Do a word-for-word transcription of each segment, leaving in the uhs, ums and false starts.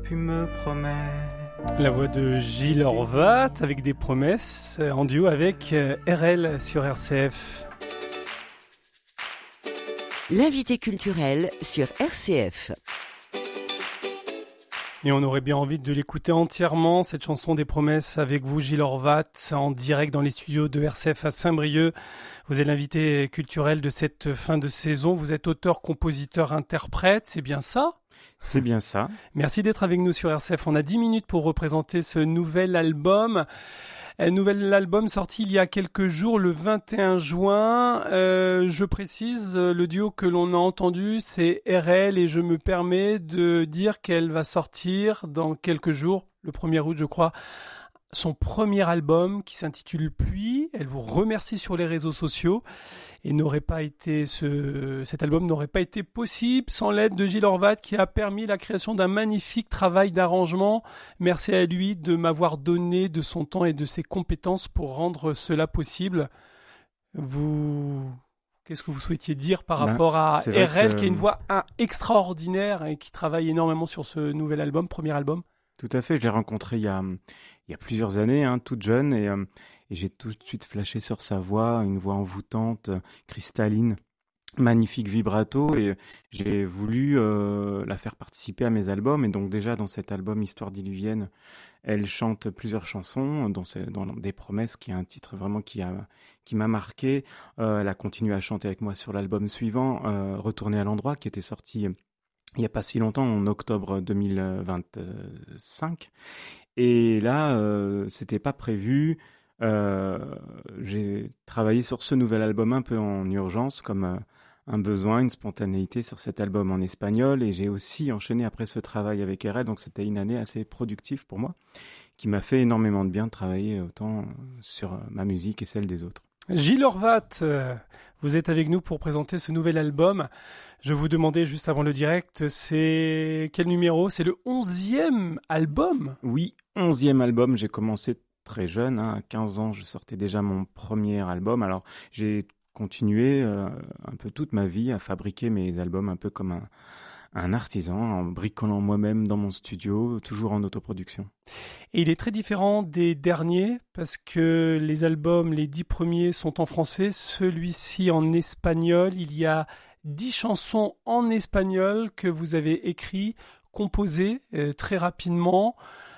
puis me promet. La voix de Gilles Horvat avec des promesses en duo avec R L sur R C F. L'invité culturel sur R C F. Et on aurait bien envie de l'écouter entièrement, cette chanson des promesses avec vous, Gilles Horvat, en direct dans les studios de R C F à Saint-Brieuc. Vous êtes l'invité culturel de cette fin de saison. Vous êtes auteur, compositeur, interprète, c'est bien ça ? C'est bien ça. Merci d'être avec nous sur R C F. On a dix minutes pour représenter ce nouvel album. Un nouvel album sorti il y a quelques jours, le vingt et un juin. Euh, je précise, le duo que l'on a entendu, c'est R L et je me permets de dire qu'elle va sortir dans quelques jours, le premier août je crois, son premier album qui s'intitule Pluie. Elle vous remercie sur les réseaux sociaux et n'aurait pas été ce, cet album n'aurait pas été possible sans l'aide de Gilles Horvat qui a permis la création d'un magnifique travail d'arrangement. Merci à lui de m'avoir donné de son temps et de ses compétences pour rendre cela possible. Vous, qu'est-ce que vous souhaitiez dire par ben, rapport à R L que... qui a une voix un, extraordinaire et qui travaille énormément sur ce nouvel album, premier album? Tout à fait, je l'ai rencontré il y a, il y a plusieurs années, hein, toute jeune, et, euh, et j'ai tout de suite flashé sur sa voix, une voix envoûtante, cristalline, magnifique vibrato, et j'ai voulu euh, la faire participer à mes albums. Et donc déjà dans cet album Histoire diluvienne, elle chante plusieurs chansons, dont, c'est, dans Des promesses, qui est un titre vraiment qui, a, qui m'a marqué. Euh, elle a continué à chanter avec moi sur l'album suivant, euh, Retourner à l'endroit, qui était sorti il n'y a pas si longtemps, en octobre deux mille vingt-cinq. Et là, euh, c'était pas prévu. Euh, j'ai travaillé sur ce nouvel album un peu en urgence, comme euh, un besoin, une spontanéité sur cet album en espagnol. Et j'ai aussi enchaîné après ce travail avec R L. Donc c'était une année assez productive pour moi, qui m'a fait énormément de bien de travailler autant sur ma musique et celle des autres. Gilles Horvat, vous êtes avec nous pour présenter ce nouvel album. Je vous demandais juste avant le direct, c'est quel numéro ? C'est le onzième album ? Oui, onzième album. J'ai commencé très jeune, hein, à quinze ans, je sortais déjà mon premier album. Alors j'ai continué euh, un peu toute ma vie à fabriquer mes albums un peu comme un, un artisan, en bricolant moi-même dans mon studio, toujours en autoproduction. Et il est très différent des derniers parce que les albums, les dix premiers sont en français, celui-ci en espagnol. Il y a dix chansons en espagnol que vous avez écrites, composées euh, très rapidement.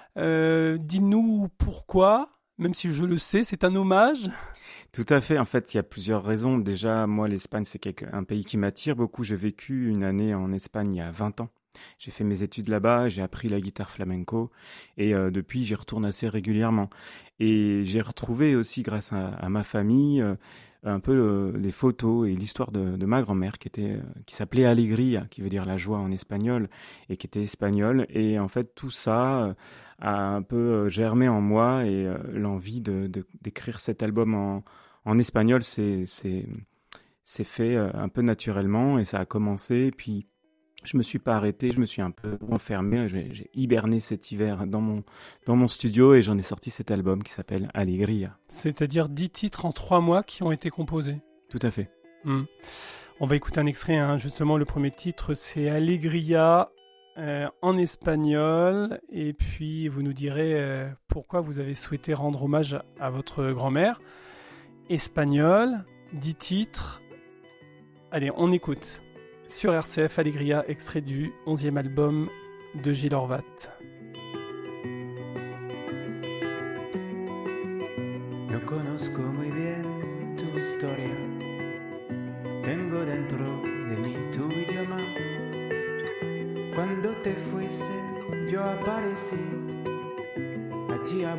Euh, dis-nous pourquoi, même si je le sais, c'est un hommage. Tout à fait. En fait, il y a plusieurs raisons. Déjà, moi, l'Espagne, c'est quelque, un pays qui m'attire beaucoup. J'ai vécu une année en Espagne il y a vingt ans. J'ai fait mes études là-bas, j'ai appris la guitare flamenco et euh, depuis, j'y retourne assez régulièrement. Et j'ai retrouvé aussi, grâce à, à ma famille, euh, un peu euh, les photos et l'histoire de, de ma grand-mère qui, était, euh, qui s'appelait Alegría, qui veut dire la joie en espagnol, et qui était espagnole. Et en fait, tout ça euh, a un peu euh, germé en moi et euh, l'envie de, de, d'écrire cet album en, en espagnol, c'est, c'est, c'est fait euh, un peu naturellement et ça a commencé. Puis, je me suis pas arrêté, je me suis un peu enfermé, j'ai, j'ai hiberné cet hiver dans mon, dans mon studio et j'en ai sorti cet album qui s'appelle Alegría. C'est-à-dire dix titres en trois mois qui ont été composés. Tout à fait. Mmh. On va écouter un extrait, hein. Justement le premier titre c'est Alegría euh, en espagnol et puis vous nous direz euh, pourquoi vous avez souhaité rendre hommage à votre grand-mère. Espagnol, dix titres, allez on écoute. Sur R C F, Alegría, extrait du onzième album de Gilles Horvat. No conozco muy bien tu historia, tengo dentro de mí tu idioma. Cuando te fuiste, yo aparecí, a ti